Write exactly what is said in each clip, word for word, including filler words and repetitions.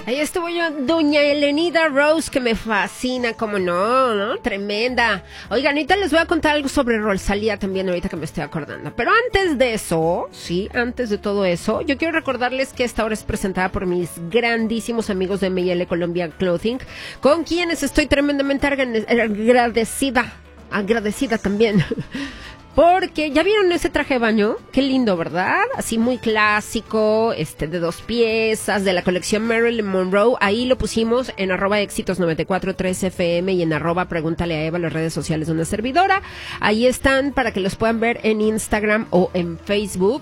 Ahí estuvo yo, doña Elenida Rose, que me fascina, como no, ¿no? Tremenda. Oigan, ahorita les voy a contar algo sobre Rosalía también, ahorita que me estoy acordando. Pero antes de eso, sí, antes de todo eso, yo quiero recordarles que esta hora es presentada por mis grandísimos amigos de M y L Colombia Clothing, con quienes estoy tremendamente agradecida, agradecida también. Porque, ¿ya vieron ese traje de baño? Qué lindo, ¿verdad? Así muy clásico, este, de dos piezas, de la colección Marilyn Monroe. Ahí lo pusimos en arroba éxitos noventa y cuatro tres F M y en arroba pregúntale a Eva, las redes sociales de una servidora. Ahí están para que los puedan ver en Instagram o en Facebook.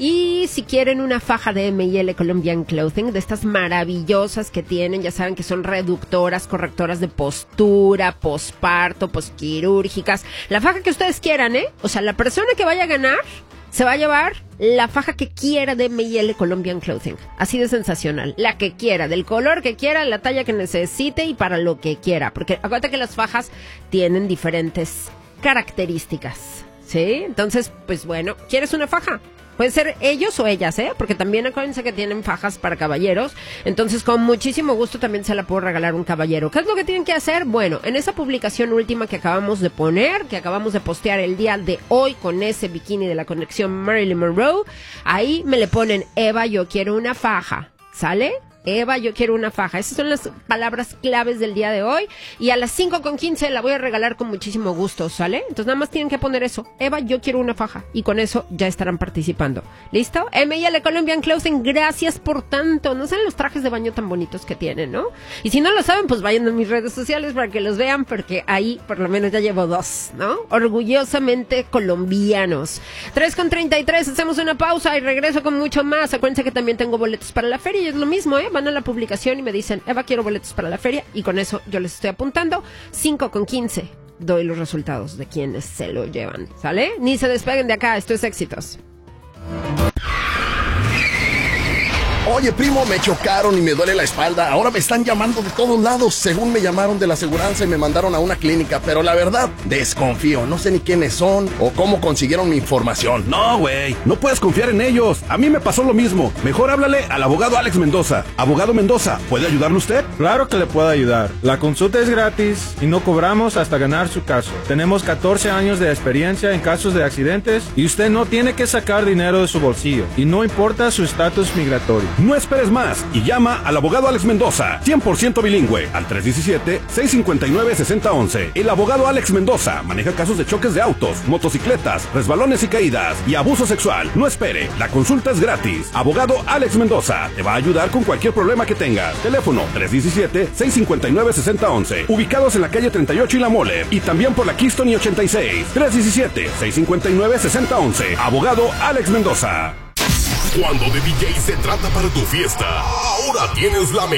Y si quieren una faja de M y L Colombian Clothing, de estas maravillosas que tienen, ya saben que son reductoras, correctoras de postura, posparto, posquirúrgicas. La faja que ustedes quieran, ¿eh? O sea, la persona que vaya a ganar se va a llevar la faja que quiera de M y L Colombian Clothing. Así de sensacional. La que quiera, del color que quiera, la talla que necesite y para lo que quiera. Porque acuérdate que las fajas tienen diferentes características, ¿sí? Entonces, pues bueno, ¿quieres una faja? Puede ser ellos o ellas, ¿eh? Porque también acuérdense que tienen fajas para caballeros. Entonces, con muchísimo gusto también se la puedo regalar a un caballero. ¿Qué es lo que tienen que hacer? Bueno, en esa publicación última que acabamos de poner, que acabamos de postear el día de hoy con ese bikini de la colección Marilyn Monroe, ahí me le ponen, Eva, yo quiero una faja. ¿Sale? Eva, yo quiero una faja. Esas son las palabras claves del día de hoy. Y a las cinco con quince la voy a regalar con muchísimo gusto, ¿sale? Entonces nada más tienen que poner eso. Eva, yo quiero una faja. Y con eso ya estarán participando. ¿Listo? M y L Colombian Clothing, gracias por tanto. No saben los trajes de baño tan bonitos que tienen, ¿no? Y si no lo saben, pues vayan a mis redes sociales para que los vean, porque ahí por lo menos ya llevo dos, ¿no? Orgullosamente colombianos. tres con treinta y tres, hacemos una pausa y regreso con mucho más. Acuérdense que también tengo boletos para la feria y es lo mismo, ¿eh? Van a la publicación y me dicen, Eva, quiero boletos para la feria, y con eso yo les estoy apuntando. Cinco con quince doy los resultados de quienes se lo llevan, ¿sale? Ni se despeguen de acá, esto es Éxitos. Oye, primo, me chocaron y me duele la espalda. Ahora me están llamando de todos lados. Según me llamaron de la aseguranza y me mandaron a una clínica. Pero la verdad, desconfío. No sé ni quiénes son o cómo consiguieron mi información. No, güey, no puedes confiar en ellos. A mí me pasó lo mismo. Mejor háblale al abogado Alex Mendoza. Abogado Mendoza, ¿puede ayudarle usted? Claro que le puedo ayudar. La consulta es gratis y no cobramos hasta ganar su caso. Tenemos catorce años de experiencia en casos de accidentes y usted no tiene que sacar dinero de su bolsillo. Y no importa su estatus migratorio. No esperes más y llama al abogado Alex Mendoza, cien por ciento bilingüe, al tres uno siete, seis cinco nueve, seis cero uno uno. El abogado Alex Mendoza maneja casos de choques de autos, motocicletas, resbalones y caídas y abuso sexual. No espere, la consulta es gratis. Abogado Alex Mendoza te va a ayudar con cualquier problema que tengas. Teléfono tres uno siete, seis cinco nueve, seis cero uno uno. Ubicados en la calle treinta y ocho y La Mole y también por la Keystone y ochenta y seis. tres uno siete, seis cinco nueve, seis cero uno uno. Abogado Alex Mendoza. Cuando de D J se trata para tu fiesta, ahora tienes la